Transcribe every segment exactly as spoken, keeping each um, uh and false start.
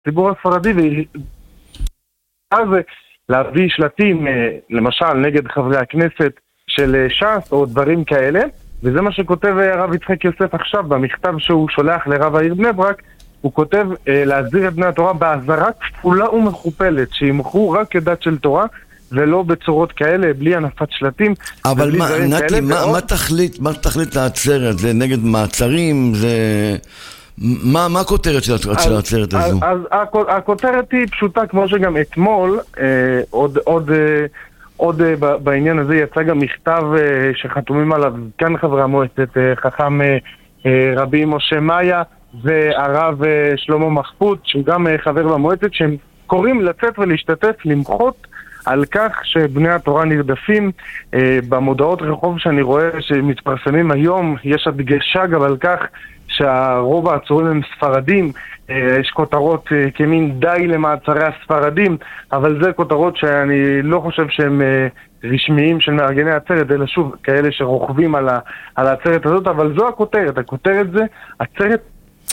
הציבור הספרדי, ואז להביא שלטים, למשל, נגד חברי הכנסת של ש"ס, או דברים כאלה, וזה מה שכותב הרב יצחק יוסף עכשיו, במכתב שהוא שולח לרב העיר בני ברק, הוא כותב להסדיר את בני התורה בהזרה כפולה ומכופלת, שימכרו רק כדת של תורה, ולא בצורות כאלה, בלי הנפת שלטים. אבל מה, נתי, מה, מה תחליט, מה תחליט לעצרת? זה נגד מעצרים? זה... מה, מה הכותרת של העצרת הזו? אז, אז הכותרת היא פשוטה, כמו שגם אתמול, אה, עוד, עוד, אה, עוד אה, בעניין הזה יצא גם מכתב אה, שחתומים עליו כאן חברי המועצת, אה, חכם אה, אה, רבי משה מאיה והרב אה, שלמה מחפות, שהוא גם אה, חבר במועצת, שהם קוראים לצאת ולהשתתף, למחות על כך שבני התורה נרדפים. אה, במודעות רחוב שאני רואה שמתפרסמים היום, יש הדגשה גם על כך שהרוב העצורים הם ספרדים, יש כותרות כמין די למעצרי הספרדים, אבל זה כותרות שאני לא חושב שהם רשמיים של מארגני העצרת, אלא שוב כאלה שרוכבים על, ה, על העצרת הזאת, אבל זו הכותרת, הכותרת זה עצרת.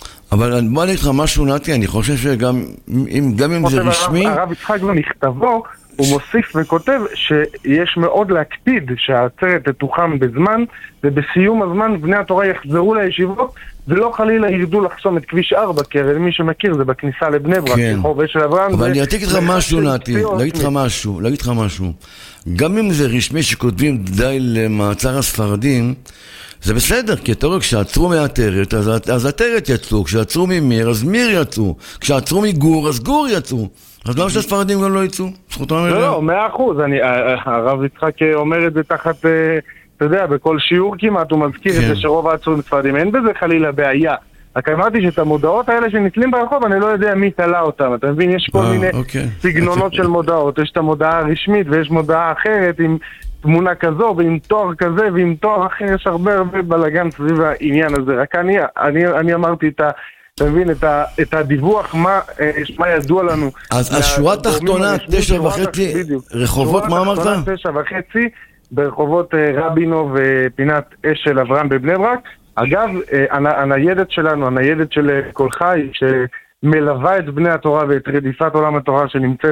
אבל בוא נגיד לך משהו נתי, אני חושב שגם אם, גם אם זה רשמי... הרב, הרב יצחק במכתבו, הוא מוסיף וכותב שיש מאוד להקפיד שהעצרת תתוחם בזמן, ובסיום הזמן בני התורה יחזרו לישיבות, ולא חלילה ירדו לחסום את כביש ארבע, כי הרי מי שמכיר זה בכניסה לבני ברק, כן. רחוב אשל אברהם. אבל אני אתיק לך משהו נתי, להגיד לך משהו, להגיד לך משהו. גם אם זה רשמי שכותבים די למעצר הספרדים, זה בסדר, כי אתה רואה, כשעצרו מהעתרת, אז, אז העתרת יצאו, כשעצרו ממיר, אז מיר יצאו, כשעצרו מגור, אז גור יצאו. אז למה שהספרדים גם לא יצאו? לא, לא, מאה אחוז. הרב יצחק אומר את זה תחת, אתה יודע, בכל שיעור כמעט הוא מזכיר את זה שרוב העצורים ספרדים. אין בזה חלילה בעיה. רק אמרתי שאת המודעות האלה שנתלים ברחוב, אני לא יודע מי תלה אותם. אתה מבין, יש כל מיני סגנונות של מודעות. יש את המודעה הרשמית ויש מודעה אחרת עם תמונה כזו ועם תואר כזה ועם תואר אחר. יש הרבה הרבה בלגן סביב העניין הזה. רק אני, אני, אני אמרתי את ה... אתה מבין את, ה, את הדיווח, מה, מה ידוע לנו. אז השורה התחתונה, תשע וחצי, רחובות, מה אמרת? שורה תשע וחצי, ברחובות רבינו ופינת אשל אברהם בבני ברק. אגב, הניידת שלנו, הניידת של כל חי, שמלווה את בני התורה ואת רדיפת עולם התורה שנמצאת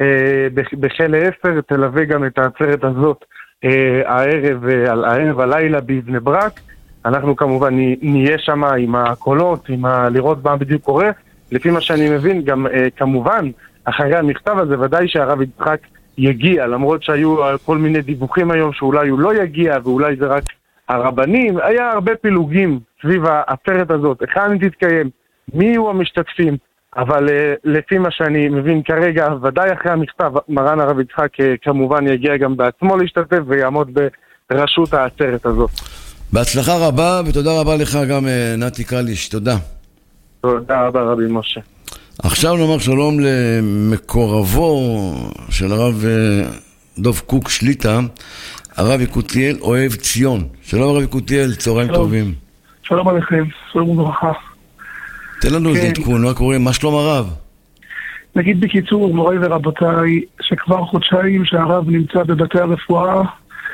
בחיל עשר, תלווה גם את העצרת הזאת הערב, הערב הלילה בבני ברק. אנחנו כמובן נהיה שם עם הקולות, עם ה... לראות מה בדיוק קורה. לפי מה שאני מבין, גם אה, כמובן, אחרי המכתב הזה, ודאי שהרב יצחק יגיע, למרות שהיו כל מיני דיווחים היום שאולי הוא לא יגיע, ואולי זה רק הרבנים. היה הרבה פילוגים סביב העצרת הזאת, היכן היא תתקיים, מי יהיו המשתתפים, אבל אה, לפי מה שאני מבין כרגע, ודאי אחרי המכתב, מרן הרב יצחק אה, כמובן יגיע גם בעצמו להשתתף, ויעמוד בראשות העצרת הזאת. בהצלחה רבה, ותודה רבה לך גם נתי קליש, תודה. תודה רבה רבי משה. עכשיו נאמר שלום למקורבו של הרב דוב קוק שליטה, הרב יקותיאל אוהב ציון. שלום הרב יקותיאל, צהריים שלום. טובים. שלום עליכם, שלום וברכה. תן לנו איזה כן. עדכון, מה קורה, מה שלום הרב? נגיד בקיצור, מוריי ורבותיי, שכבר חודשיים שהרב נמצא בבתי הרפואה,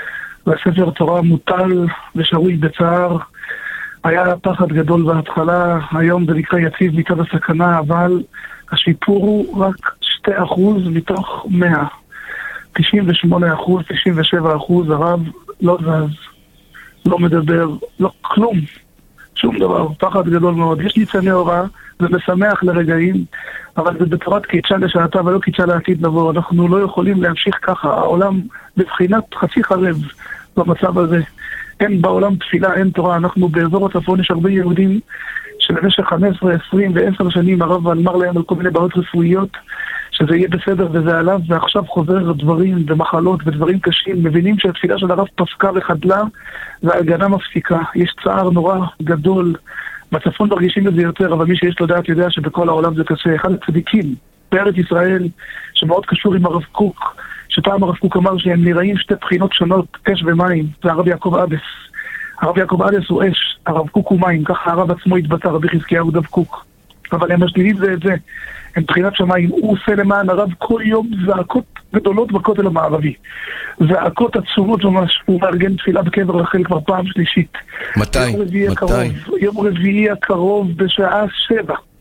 והספר תורה מוטל ושרוי בצער. היה פחד גדול בהתחלה, היום זה נקרא יציב מצד הסכנה, אבל השיפור הוא רק שתי אחוז מתוך מאה. תשעים ושמונה אחוז, תשעים ושבע אחוז, הרב לא זז, לא מדבר, לא כלום, שום דבר, פחד גדול מאוד. יש ניצני הוראה, זה משמח לרגעים, אבל זה בצורת קידשה לשעתה ולא קידשה לעתיד לבוא. אנחנו לא יכולים להמשיך ככה, העולם בבחינת חצי חרב במצב הזה. אין בעולם תפילה, אין תורה. אנחנו באזור הצפון יש הרבה יהודים שבמשך חמש עשרה, עשרים ועשר שנים הרב אמר להם על כל מיני בעיות רפואיות שזה יהיה בסדר וזה עליו, ועכשיו חוזר דברים ומחלות ודברים קשים. מבינים שהתפילה של הרב פסקה וחדלה וההגנה מפסיקה. יש צער נורא גדול. בצפון מרגישים את זה יותר, אבל מי שיש לו דעת יודע שבכל העולם זה קשה. אחד הצדיקים בארץ ישראל שמאוד קשור עם הרב קוק, שפעם הרב קוק אמר שהם נראים שתי בחינות שונות, אש ומים, זה הרב יעקב אדס. הרב יעקב אדס הוא אש, הרב קוק הוא מים, ככה הרב עצמו התבטא, רבי חזקיהו דב קוק. אבל הם משלימים זה את זה, הם בחינת שמיים. הוא עושה למען הרב כל יום זעקות גדולות בכותל המערבי. זעקות עצומות ממש, הוא מארגן תפילה בקבר רחל כבר פעם שלישית. מתי? יום רביעי מתי? הקרוב, יום רביעי הקרוב בשעה שבע.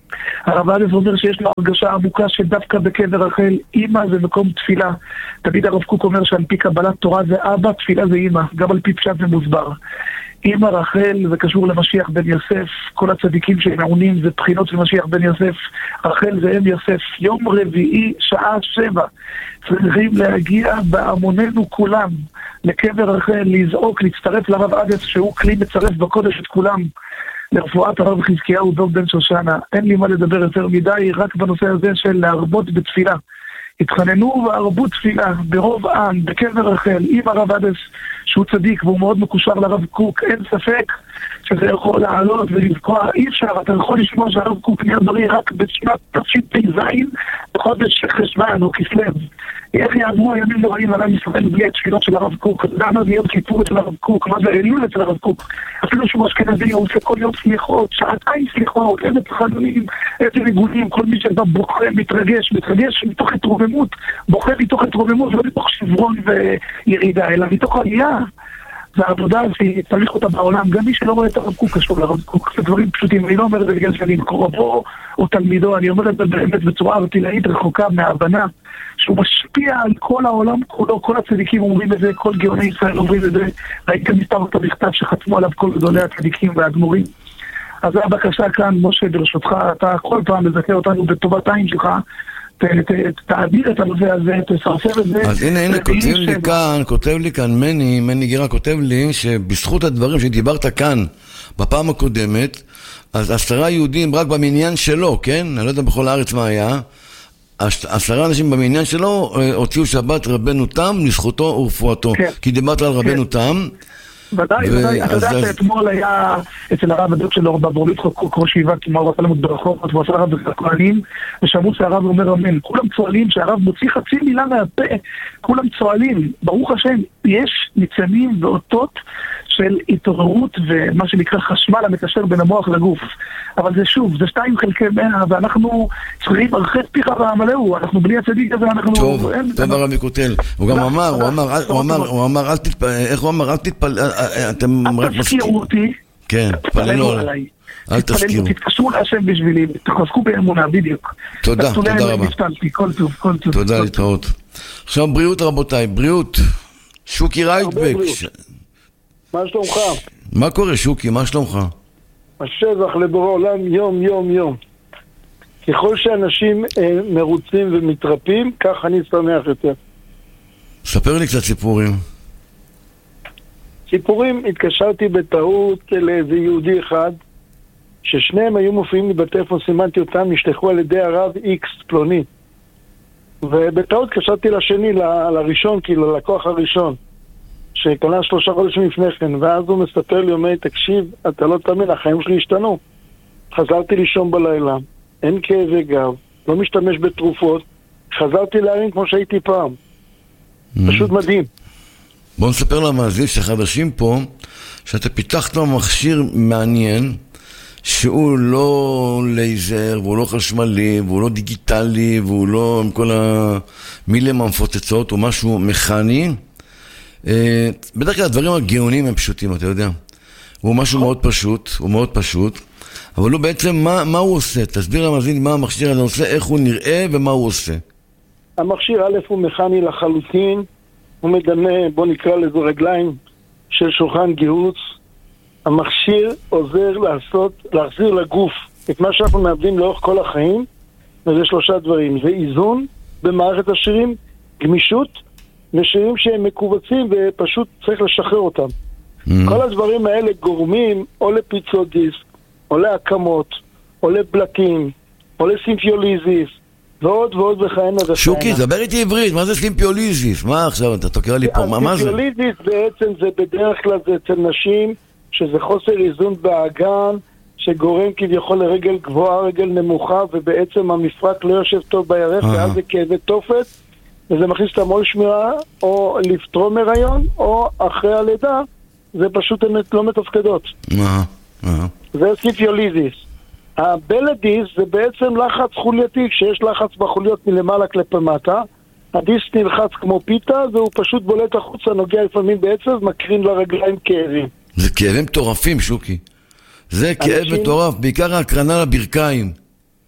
הרב עדס אומר שיש לו הרגשה עמוקה שדווקא בקבר רחל, אמא זה מקום תפילה. תמיד הרב קוק אומר שעל פי קבלת תורה זה אבא, תפילה זה אמא, גם על פי פשט זה מוסבר. אמא רחל זה קשור למשיח בן יוסף, כל הצדיקים שמעונים זה בחינות של משיח בן יוסף, רחל זה אם יוסף. יום רביעי שעה שבע צריכים להגיע בהמוננו כולם לקבר רחל, לזעוק, להצטרף לרב עדס שהוא כלי מצרף בקודש את כולם לרפואת הרב חזקיהו דוב בן שושנה. אין לי מה לדבר יותר מדי, רק בנושא הזה של להרבות בתפילה. התחננו והרבו תפילה ברוב עם, בקבר רחל, עם הרב עדס שהוא צדיק והוא מאוד מקושר לרב קוק. אין ספק שזה יכול לעלות ולבקוע, אי אפשר, אתה יכול לשמוע שהרב קוק נהיה בריא רק בשנת תשפ"ז בחודש חשוון או כסלו. איך יעברו הימים נוראים על עם ישראל בלי התפילות של הרב קוק? למה זה יום כיפור אצל הרב קוק? מה זה אלול אצל הרב קוק? אפילו שהוא אשכנזי, הוא עושה כל יום סליחות, שעתיים סליחות, איזה תחנונים, איזה ניגונים, כל מי שבא בוכה, מתרגש, מתרגש מתוך התרוממות, בוכה מתוך התרוממות, לא מתוך שברון וירידה, אלא מתוך עלייה. והעבודה שהיא צריך אותה בעולם, גם מי שלא רואה את הרב קוק קשור לרב קוק, זה דברים פשוטים. אני לא אומר את זה בגלל שאני קרובו או תלמידו, אני אומר את זה באמת בצורה ארטילאית רחוקה מההבנה שהוא משפיע על כל העולם כולו. כל הצדיקים אומרים את זה, כל גאוני ישראל אומרים את זה. ראיתם מספר את המכתב שחתמו עליו כל גדולי הצדיקים והאדמו"רים. אז זה הבקשה כאן, משה, ברשותך, אתה כל פעם מזכה אותנו בטובת העין שלך, תעביר את הנושא הזה, תסרסר את זה. אז הנה, הנה, כותב לי כאן, כותב לי כאן, מני, מני גירה כותב לי שבזכות הדברים שדיברת כאן בפעם הקודמת, אז עשרה יהודים רק במניין שלו, כן? אני לא יודע בכל הארץ מה היה, עשרה אנשים במניין שלו הוציאו שבת רבנו תם לזכותו ורפואתו. כי דיברת על רבנו תם. ודאי, ודאי, אתה יודע שאתמול היה אצל הרב הדוק שלו בברולית ראש ישיבה, כמו הרב סלמות ברחובות, והוא עשה הרב בכהנים, ושמעו שהרב אומר אמן. כולם צועלים שהרב מוציא חצי מילה מהפה, כולם צועלים, ברוך השם, יש ניצנים ואותות של התעוררות ומה שנקרא חשמל המקשר בין המוח לגוף. אבל זה שוב, זה שתיים חלקי מאה, ואנחנו צריכים הרחב פיך ועמלהו, אנחנו בלי הצדיק הזה, אנחנו... טוב, טוב הרבי כותל. הוא גם אמר, הוא אמר, הוא אמר, הוא אמר, אל תתפל, איך הוא אמר, אל תתפל, אתם רק מסכים. אל תזכירו אותי. כן, תפללו עליי. אל תזכירו. תתקשרו להשם בשבילי, תחזקו באמונה, בדיוק. תודה, תודה רבה. כל טוב, כל טוב. תודה, להתראות. עכשיו בריאות רבותיי, בריאות. שוקי רייטבק. מה שלומך? מה קורה שוקי, מה שלומך? השבח לבורא עולם יום יום יום. ככל שאנשים אה, מרוצים ומתרפים, כך אני שמח יותר. ספר לי קצת סיפורים. סיפורים, התקשרתי בטעות לאיזה יהודי אחד, ששניהם היו מופיעים לי בטלפון, סימנתי אותם, נשלחו על ידי הרב איקס פלוני. ובטעות התקשרתי לשני, ל- לראשון, כאילו, ללקוח הראשון, שקנה שלושה חודשים לפני כן, ואז הוא מספר לי, אומר, תקשיב, אתה לא תאמין, החיים שלי השתנו. חזרתי לישון בלילה, אין כאבי גב, לא משתמש בתרופות, חזרתי להרים כמו שהייתי פעם. פשוט מדהים. בואו נספר למאזינים שחדשים פה, שאתה פיתחת מכשיר מעניין, שהוא לא לייזר, והוא לא חשמלי, והוא לא דיגיטלי, והוא לא עם כל המילים המפוצצות, הוא משהו מכני. בדרך כלל הדברים הגאונים הם פשוטים, אתה יודע. הוא משהו מאוד פשוט, הוא מאוד פשוט, אבל הוא בעצם, מה, מה הוא עושה? תסביר למאזינים מה המכשיר הזה עושה, איך הוא נראה ומה הוא עושה. המכשיר א' הוא מכני לחלוטין, הוא מדמה, בוא נקרא לזה רגליים של שולחן גיהוץ. המכשיר עוזר לעשות, להחזיר לגוף את מה שאנחנו מאבדים לאורך כל החיים, וזה שלושה דברים. זה איזון במערכת השירים, גמישות, ושירים שהם מקובצים ופשוט צריך לשחרר אותם. Mm-hmm. כל הדברים האלה גורמים או לפיצות דיסק, או להקמות, או לבלטים, או לסימפיוליזיס, ועוד ועוד וכהנה וכהנה. שוקי, דבר איתי עברית, מה זה סימפיוליזיס? מה עכשיו, אתה תוקע לי פה, מה זה? סימפיוליזיס בעצם זה בדרך כלל זה אצל נשים, שזה חוסר איזון באגן, שגורם כביכול לרגל גבוהה, רגל נמוכה, ובעצם המפרק לא יושב טוב בירך, ואז זה כאבי תופת, וזה מכניס את המול שמירה, או לפתרום הריון, או אחרי הלידה, זה פשוט לא מתפקדות. זה סימפיוליזיס. הבלדיס זה בעצם לחץ חולייתי, כשיש לחץ בחוליות מלמעלה כלפי מטה, הדיסק נלחץ כמו פיתה, והוא פשוט בולט החוצה, נוגע לפעמים בעצב, מקרין לרגליים כאבים. זה כאבים מטורפים, שוקי. זה כאב מטורף, בעיקר ההקרנה לברכיים.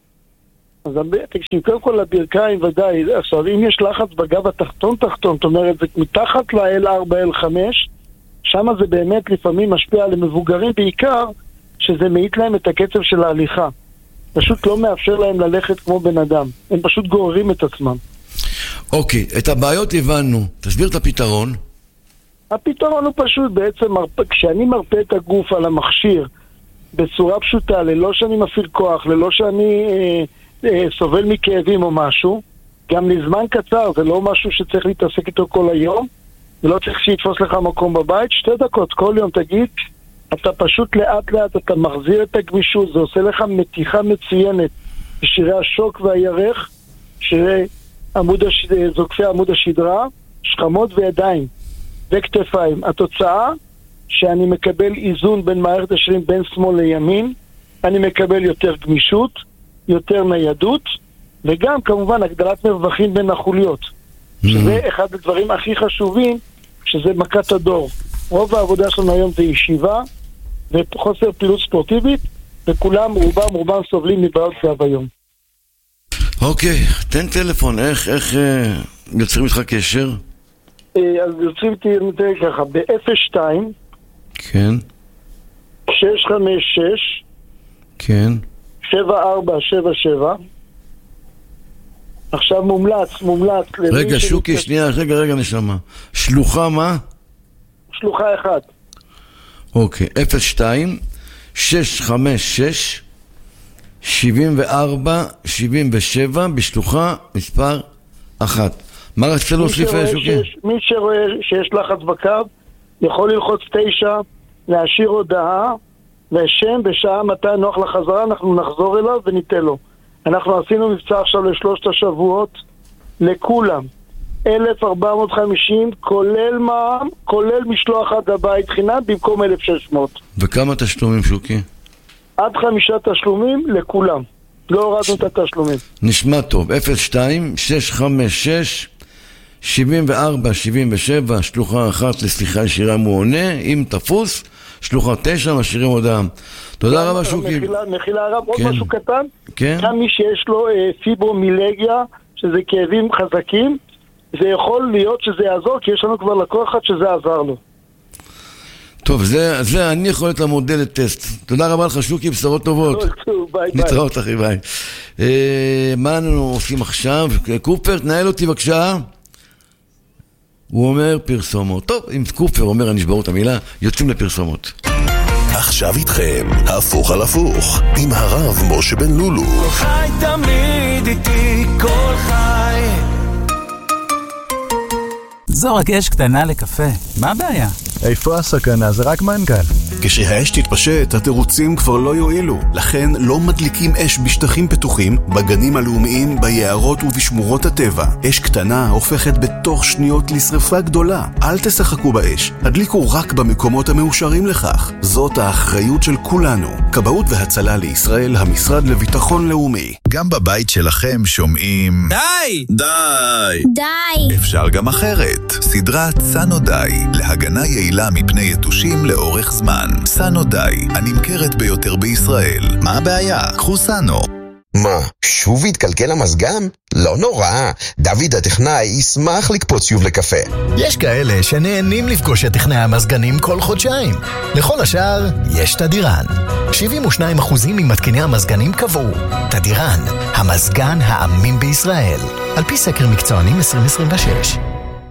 אז תקשיב, קודם כל לברכיים ודאי, עכשיו אם יש לחץ בגב התחתון תחתון, זאת אומרת זה מתחת ל-אל ארבע אל חמש, שם זה באמת לפעמים משפיע על המבוגרים בעיקר, שזה מעיט להם את הקצב של ההליכה. פשוט לא מאפשר להם ללכת כמו בן אדם, הם פשוט גוררים את עצמם. אוקיי, את הבעיות הבנו, תסביר את הפתרון. הפתרון הוא פשוט, בעצם כשאני מרפא את הגוף על המכשיר בצורה פשוטה, ללא שאני מפעיל כוח, ללא שאני אה, אה, סובל מכאבים או משהו, גם לזמן קצר, זה לא משהו שצריך להתעסק איתו כל היום, ולא צריך שיתפוס לך מקום בבית, שתי דקות כל יום תגיד, אתה פשוט לאט לאט, אתה מחזיר את הגמישות, זה עושה לך מתיחה מצוינת בשירי השוק והירך, שירי עמוד הש... זוקפי עמוד השדרה, שכמות וידיים וכתפיים. התוצאה שאני מקבל איזון בין מערכת השרירים בין שמאל לימין, אני מקבל יותר גמישות, יותר ניידות, וגם כמובן הגדלת מרווחים בין החוליות, שזה אחד הדברים הכי חשובים, שזה מכת הדור. רוב העבודה שלנו היום זה ישיבה וחוסר פעילות ספורטיבית, וכולם רובם רובם סובלים מבעיות גב היום. אוקיי, תן טלפון, איך, איך אה, יוצרים איתך קשר? אה, אז יוצרים איתי ככה, ב-אפס שתיים כן שש חמש שש כן שבע ארבע שבע שבע. עכשיו מומלץ, מומלץ רגע שוקי, שנתק... שנייה, רגע, רגע נשמה, שלוחה מה? שלוחה אחת. אוקיי, אפס שתיים שש חמש שש שבעים וארבע שבעים ושבע בשלוחה מספר אחת. מה רצית להוסיף שוקי? מי שרואה שיש לחץ בקו יכול ללחוץ תשע, להשאיר הודעה והשם בשעה מתי נוח לחזרה, אנחנו נחזור אליו וניתן לו. אנחנו עשינו מבצע עכשיו לשלושת השבועות לכולם, אלף ארבע מאות וחמישים כולל מע"מ, כולל משלוח עד הבית חינם במקום אלף ושש מאות. וכמה תשלומים שוקי? עד חמישה תשלומים לכולם, לא הורדנו את התשלומים. נשמע טוב, אפס שתיים שש חמש שש שבעים וארבע שבעים ושבע, שלוחה אחת לשיחה ישירה מעונה, אם תפוס שלוחה תשע, משאירים הודעה. תודה רבה שוקי. מחילה הרב, עוד משהו קטן, כן? גם מי שיש לו פיברומילגיה, שזה כאבים חזקים, זה יכול להיות שזה יעזור, כי יש לנו כבר לקוח אחד שזה עזר לו. טוב, זה, זה אני יכול להיות המודל לטסט. תודה רבה לך שוקי, בשורות טובות. ביי ביי. נתראות אחי, ביי. אה, מה אנחנו עושים עכשיו? קופר, תנהל אותי בבקשה. הוא אומר פרסומות. טוב, אם קופר אומר, אני אשבור את המילה, יוצאים לפרסומות. עכשיו איתכם, הפוך על הפוך, עם הרב משה בן לולו. כל חי תמיד איתי, כל חי. זו רק אש קטנה לקפה, מה הבעיה? איפה הסכנה? זה רק מנכ"ל. כשהאש תתפשט, התירוצים כבר לא יועילו. לכן לא מדליקים אש בשטחים פתוחים, בגנים הלאומיים, ביערות ובשמורות הטבע. אש קטנה הופכת בתוך שניות לשריפה גדולה. אל תשחקו באש, הדליקו רק במקומות המאושרים לכך. זאת האחריות של כולנו. כבאות והצלה לישראל, המשרד לביטחון לאומי. גם בבית שלכם שומעים... די! די! די! אפשר גם אחרת. סדרת סנו די, להגנה יעילה מפני יתושים לאורך זמן. סנו די, הנמכרת ביותר בישראל. מה הבעיה? קחו סנו. מה, שוב התקלקל המזגן? לא נורא, דוד הטכנאי ישמח לקפוץ שוב לקפה. יש כאלה שנהנים לפגוש את טכנאי המזגנים כל חודשיים. לכל השאר, יש תדירן. שבעים ושניים אחוז ממתקיני המזגנים קבעו. תדירן, המזגן האמין בישראל. על פי סקר מקצוענים עשרים עשרים ושש.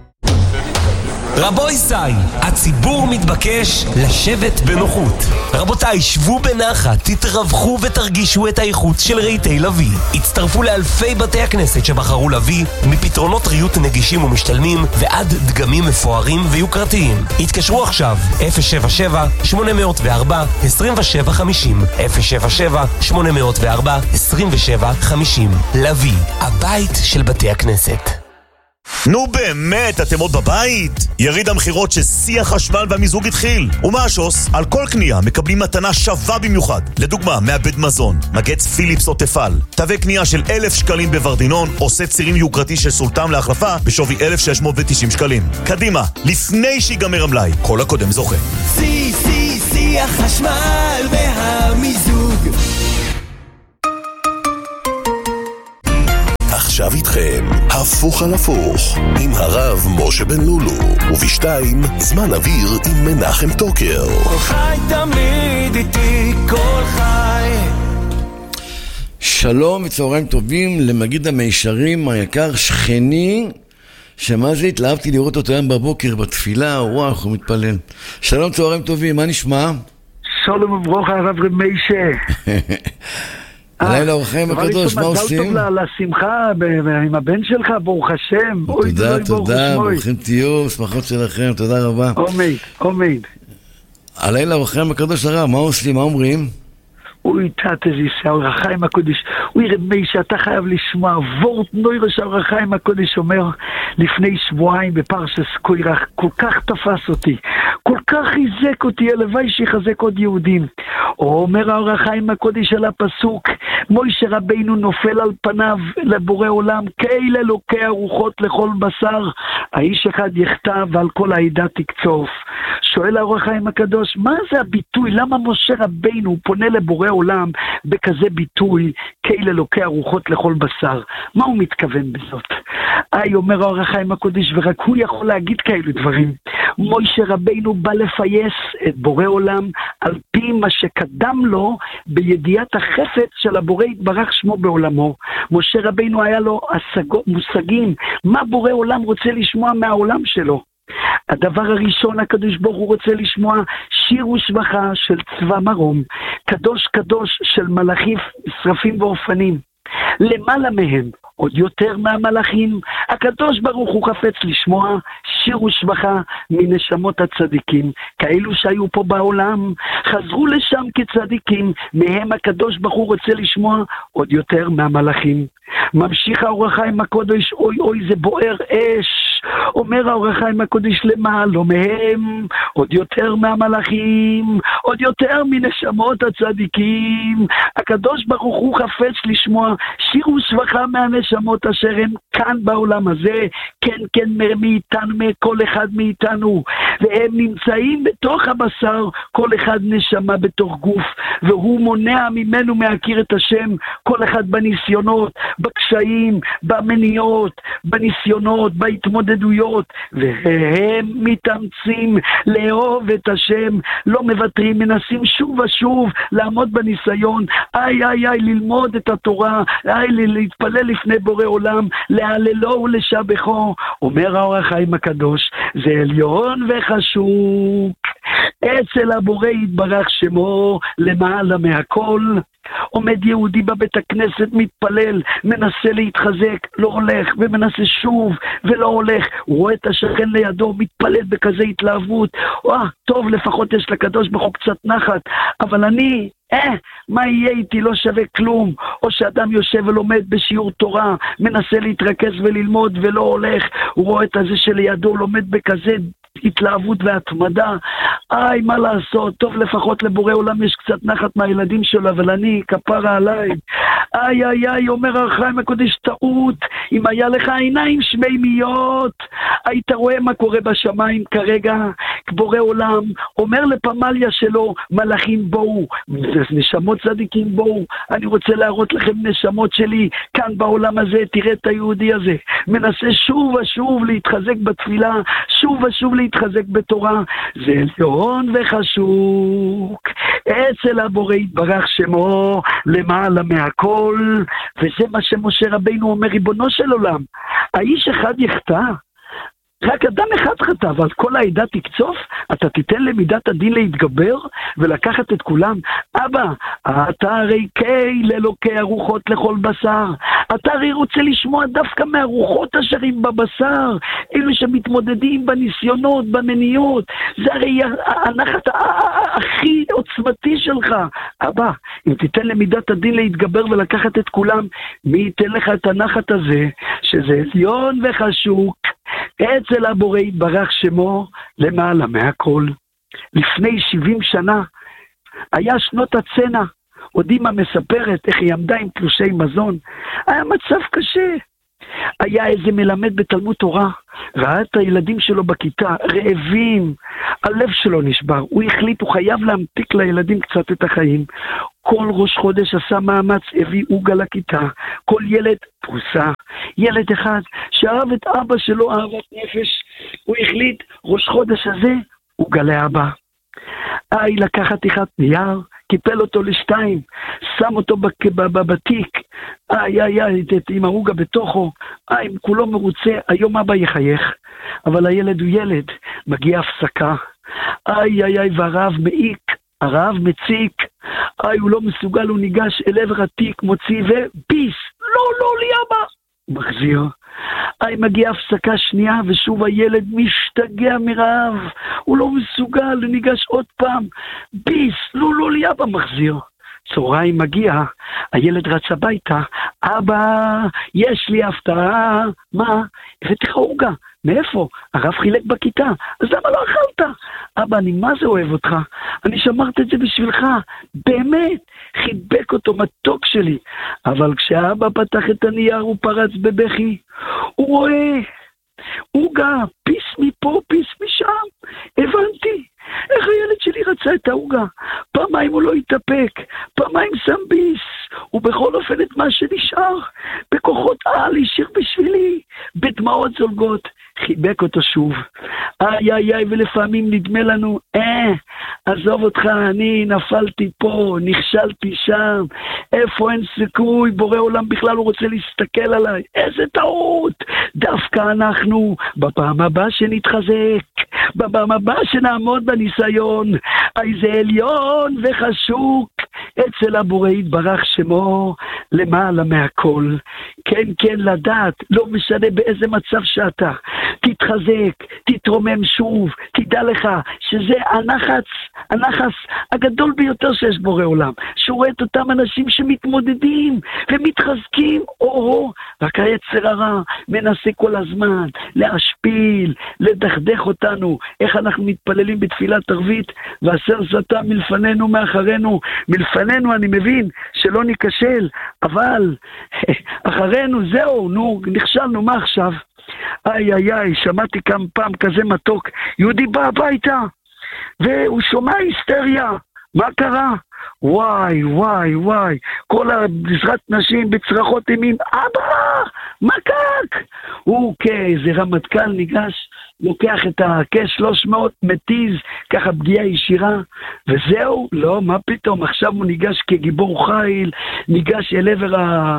רבוי סי, הציבור מתבקש לשבת בנוחות. רבותיי, שבו בנחת, תתרווחו ותרגישו את האיכות של רהיטי לוי. הצטרפו לאלפי בתי הכנסת שבחרו לוי, מפתרונות ריהוט נגישים ומשתלמים ועד דגמים מפוארים ויוקרתיים. התקשרו עכשיו, אפס שבע שבע שמונה אפס ארבע עשרים ושבע חמישים, אפס שבע שבע שמונה אפס ארבע עשרים ושבע חמישים. לוי, הבית של בתי הכנסת. נו באמת, אתם עוד בבית? יריד המחירות ששיא החשמל והמיזוג התחיל. ומה השוס? על כל קנייה מקבלים מתנה שווה במיוחד. לדוגמה, מעבד מזון, מגץ פיליפס או תפל. תווה קנייה של אלף שקלים בוורדינון, עושה צירים יוקרתי של סולטם להחלפה בשווי אלף שש מאות ותשעים שקלים. קדימה, לפני שיגמר המלאי, כל הקודם זוכה. שיא, שיא, שיא החשמל והמיזוג. עכשיו איתכם, הפוך על הפוך, עם הרב משה בן לולו, ובשתיים, זמן אוויר עם מנחם טוקר. כל חי תמיד איתי, כל חי. שלום וצהריים טובים למגיד המישרים היקר שכני, שמה זה התלהבתי לראות אותו היום בבוקר בתפילה, וואו, הוא מתפלל. שלום צהריים טובים, מה נשמע? שלום וברוכה הרב רב מיישה. הלילה אורחים הקדוש, מה עושים? מזל טוב לשמחה עם הבן שלך, ברוך השם. תודה, תודה, ברוכים תהיו, שמחות שלכם, תודה רבה. עומד, עומד. הלילה אורחים הקדוש הרב, מה עושים, מה אומרים? אוי תת איזה שער החיים הקודש, אוי רב מיישה, אתה חייב לשמוע וורט נוירו שער החיים הקודש אומר לפני שבועיים בפרשס קוירח, כל כך תפס אותי, כל כך חיזק אותי, הלוואי שיחזק עוד יהודים. אומר האור החיים הקודש על הפסוק, מוישה רבינו נופל על פניו לבורא עולם, כאלה לוקי הרוחות לכל בשר, האיש אחד יכתב ועל כל העדה תקצוף. שואל האור החיים הקדוש, מה זה הביטוי? למה משה רבינו פונה לבורא עולם בכזה ביטוי, כאלה לוקי הרוחות לכל בשר? מה הוא מתכוון בזאת? איי, אומר האור החיים הקודש, ורק הוא יכול להגיד כאלו דברים. משה רבינו בא לפייס את בורא עולם על פי מה שקדם לו בידיעת החפץ של הבורא יתברך שמו בעולמו. משה רבינו היה לו השגו, מושגים מה בורא עולם רוצה לשמוע מהעולם שלו. הדבר הראשון, הקדוש ברוך הוא רוצה לשמוע שיר ושבחה של צבא מרום, קדוש קדוש של מלאכים, שרפים ואופנים. למעלה מהם, עוד יותר מהמלאכים, הקדוש ברוך הוא חפץ לשמוע שיר ושבחה מנשמות הצדיקים, כאלו שהיו פה בעולם, חזרו לשם כצדיקים, מהם הקדוש ברוך הוא רוצה לשמוע עוד יותר מהמלאכים. ממשיך האור החיים הקודש, אוי אוי זה בוער אש, אומר האור החיים הקודש למעלה מהם, עוד יותר מהמלאכים, עוד יותר מנשמות הצדיקים, הקדוש ברוך הוא חפץ לשמוע שיר ושבחה מהנשמות אשר הן כאן בעולם הזה, כן כן מאיתנו, מכל אחד מאיתנו, והם נמצאים בתוך הבשר, כל אחד נשמה בתוך גוף, והוא מונע ממנו מהכיר את השם, כל אחד בניסיונות, בקשיים, במניות, בניסיונות, בהתמודדויות, והם מתאמצים לאהוב את השם, לא מוותרים, מנסים שוב ושוב לעמוד בניסיון, איי איי איי ללמוד את התורה, איי להתפלל לפני בורא עולם, להללו ולשבחו. אומר האור החיים הקדוש, זה עליון וחשוב, אצל הבורא יתברך שמו למעלה מהכל. עומד יהודי בבית הכנסת, מתפלל, מנסה להתחזק, לא הולך, ומנסה שוב, ולא הולך. הוא רואה את השכן לידו, מתפלל בכזה התלהבות. וואה, טוב, לפחות יש לקדוש ברוך הוא קצת נחת, אבל אני, אה, מה יהיה איתי? לא שווה כלום. או שאדם יושב ולומד בשיעור תורה, מנסה להתרכז וללמוד, ולא הולך. הוא רואה את הזה שלידו, לומד בכזה התלהבות והתמדה. איי, מה לעשות? טוב, לפחות לבורא עולם יש קצת נחת מהילדים שלו, אבל אני, כפרה עליי. איי, איי, איי, אומר החיים הקודש, טעות. אם היה לך עיניים שמימיות, היית רואה מה קורה בשמיים כרגע. בורא עולם אומר לפמליה שלו, מלאכים בואו, נשמות צדיקים בואו, אני רוצה להראות לכם נשמות שלי, כאן בעולם הזה, תראה את היהודי הזה. מנסה שוב ושוב להתחזק בתפילה, שוב ושוב להתחזק בתורה, זה עליון וחשוק, אצל הבורא יתברך שמו למעלה מהכל. וזה מה שמשה רבינו אומר, ריבונו של עולם, האיש אחד יחטא, רק אדם אחד חטא, אבל כל העדה תקצוף, אתה תיתן למידת הדין להתגבר ולקחת את כולם. אבא, אתה הרי כאלה אלוקי הרוחות לכל בשר, אתה הרי רוצה לשמוע דווקא מהרוחות אשרים בבשר, אלו שמתמודדים בניסיונות, במניות, זה הרי הנחת הכי עוצמתי שלך. אבא, אם תיתן למידת הדין להתגבר ולקחת את כולם, מי ייתן לך את הנחת הזה, שזה עליון וחשוק, אצל הבורא יתברך שמו למעלה מהכל. לפני שבעים שנה היה שנות הצנע, עוד אמא מספרת איך היא עמדה עם תלושי מזון, היה מצב קשה, היה איזה מלמד בתלמוד תורה, ראה את הילדים שלו בכיתה, רעבים, הלב שלו נשבר, הוא החליט, הוא חייב להמתיק לילדים קצת את החיים. כל ראש חודש עשה מאמץ, הביא עוגה לכיתה, כל ילד פרוסה. ילד אחד שאהב את אבא שלו אהבת נפש, הוא החליט, ראש חודש הזה, עוגה לאבא. איי, לקח חתיכת נייר, קיפל אותו לשתיים, שם אותו בתיק, איי איי איי, עם הרוגע בתוכו, איי, כולו מרוצה, היום אבא יחייך, אבל הילד הוא ילד, מגיע הפסקה, איי איי איי, והרעב מעיק, הרעב מציק, איי, הוא לא מסוגל, הוא ניגש אל עבר התיק, מוציא וביס, לא, לא, לי אבא, מחזיר. איי, מגיעה הפסקה שנייה, ושוב הילד משתגע מרעב, הוא לא מסוגל, ניגש עוד פעם, ביס, לא, לא, לי אבא, מחזיר. צהריים מגיע, הילד רץ הביתה, אבא, יש לי הפתעה, מה? הבאתי לך עוגה, מאיפה? הרב חילק בכיתה, אז למה לא אכלת? אבא, אני מה זה אוהב אותך? אני שמרת את זה בשבילך, באמת, חיבק אותו מתוק שלי, אבל כשהאבא פתח את הנייר הוא פרץ בבכי, הוא רואה, עוגה, פיס מפה, פיס משם, הבנתי. איך הילד שלי רצה את ההוגה? פעמיים הוא לא התאפק, פעמיים שם ביס, ובכל אופן את מה שנשאר, בכוחות על השאיר בשבילי, בדמעות זולגות, חיבק אותו שוב. איי איי איי, ולפעמים נדמה לנו, אה, עזוב אותך, אני נפלתי פה, נכשלתי שם, איפה אין סיכוי, בורא עולם בכלל הוא רוצה להסתכל עליי, איזה טעות, דווקא אנחנו, בפעם הבאה שנתחזק, בפעם הבאה שנעמוד בניסיון, איזה עליון וחשוק, אצל הבורא יתברך שמו, למעלה מהכל. כן, כן, לדעת, לא משנה באיזה מצב שאתה, תתחזק, תתרומם שוב, תדע לך שזה הנחץ, הנחס הגדול ביותר שיש בורא עולם, שהוא רואה את אותם אנשים שמתמודדים ומתחזקים, או רק היצר הרע מנסה כל הזמן להשפיל, לדכדך אותנו. איך אנחנו מתפללים בתפילת ערבית, והסר סתה מלפנינו מאחרינו, מלפנינו אני מבין שלא ניקשל, אבל אחרינו זהו, נו, נכשלנו, מה עכשיו? איי איי איי, שמעתי כמה פעם כזה מתוק, יהודי בא הביתה והוא שומע היסטריה, מה קרה? וואי וואי וואי, כל העזרת נשים בצרחות אימים, אבא, מה קק? הוא כאיזה רמטכ"ל ניגש, לוקח את הכס שלוש מאות, מתיז, ככה פגיעה ישירה, וזהו, לא, מה פתאום, עכשיו הוא ניגש כגיבור חיל, ניגש אל עבר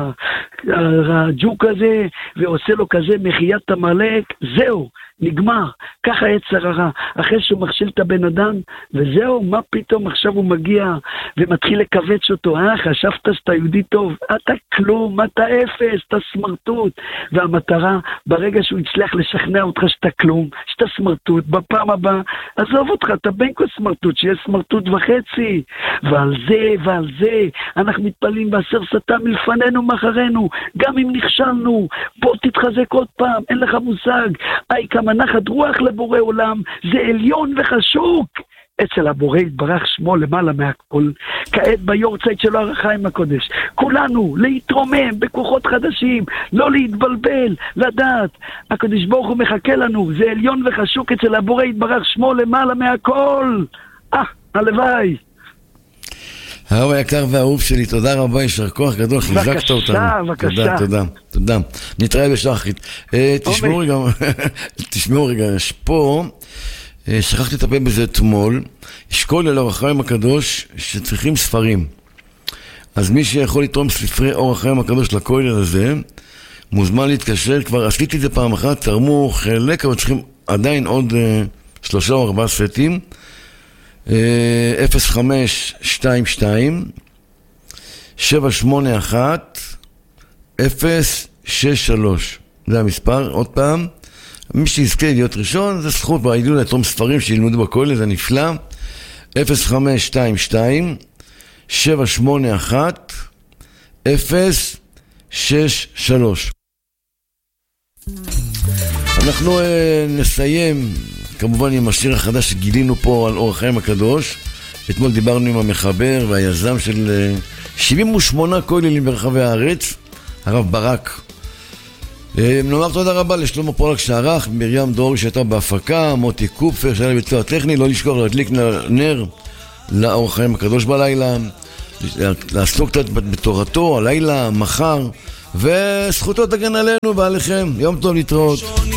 הג'וק הזה, ועושה לו כזה מחיית המלאק, זהו, נגמר, ככה יצר הרע, אחרי שהוא מכשיל את הבן אדם, וזהו, מה פתאום, עכשיו הוא מגיע, ומתחיל לקבץ אותו, אה, חשבת שאתה יהודי טוב, אתה כלום, אתה אפס, אתה סמרטוט, והמטרה, ברגע שהוא יצליח לשכנע אותך שאתה כלום, שאתה סמרטוט, בפעם הבאה, עזוב אותך, אתה בין כל סמרטוט, שיהיה סמרטוט וחצי, ועל זה ועל זה, אנחנו מתפלים בעשר סתה מלפנינו מאחרינו, גם אם נכשלנו, בוא תתחזק עוד פעם, אין לך מושג, איי כמה נחת רוח לבורא עולם, זה עליון וחשוק, אצל הבורא יתברך שמו למעלה מהכל. כעת ביורצייט שלו הר החיים הקודש, כולנו להתרומם בכוחות חדשים, לא להתבלבל, לדעת, הקדוש ברוך הוא מחכה לנו, זה עליון וחשוק אצל הבורא יתברך שמו למעלה מהכל. אה, הלוואי. הרב היקר והאהוב שלי, תודה רבה, יישר כוח גדול, חיזקת אותנו. בבקשה, בבקשה. תודה, תודה, תודה. נתראה בשחרית. תשמעו רגע, תשמעו רגע, יש פה, שכחתי לטפל בזה אתמול, יש כל אל אור החיים הקדוש שצריכים ספרים. אז מי שיכול לתרום ספרי אור החיים הקדוש לכולל הזה, מוזמן להתקשר, כבר עשיתי את זה פעם אחת, תרמו חלק, אבל צריכים עדיין עוד שלושה או ארבעה סטים, אפס חמש שתיים שתיים שבע שמונה אחת אפס שש שלוש, זה המספר, עוד פעם, מי שיזכה להיות ראשון, זה זכות בעידוד לתרום ספרים שילמדו בכולל, זה נפלא, אפס חמש שתיים שתיים שבע שמונה אחת אפס שש שלוש. אנחנו אה, נסיים כמובן עם השיר החדש שגילינו פה על אור החיים הקדוש. אתמול דיברנו עם המחבר והיזם של אה, שבעים ושמונה כוללים ברחבי הארץ, הרב ברק. נאמר תודה רבה לשלמה פולק שערך, מרים דרור שהייתה בהפקה, מוטי קופפר שהיה לביצוע טכני. לא לשכוח להדליק נר לאור החיים הקדוש בלילה, לעסוק קצת בתורתו הלילה, מחר, וזכותו תגן עלינו ועליכם. יום טוב, להתראות.